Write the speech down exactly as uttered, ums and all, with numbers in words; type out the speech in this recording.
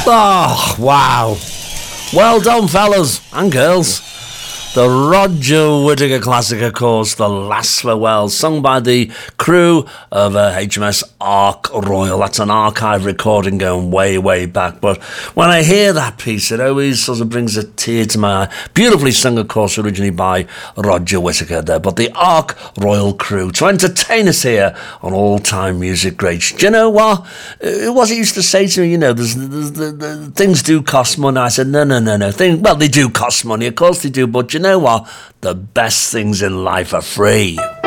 Oh, wow. Well done, fellas and girls. The Roger Whittaker classic, of course, The Last Farewell, sung by the crew of uh, H M S Ark Royal. That's an archive recording going way, way back. But when I hear that piece, it always sort of brings a tear to my eye. Beautifully sung, of course, originally by Roger Whittaker there. But the Ark Royal crew to entertain us here on All Time Music Greats. Do you know what? It was it used to say to me, you know, there's, there's, the, the, things do cost money. I said, no, no, no, no. Things, well, they do cost money. Of course they do. But you know what? The best things in life are free.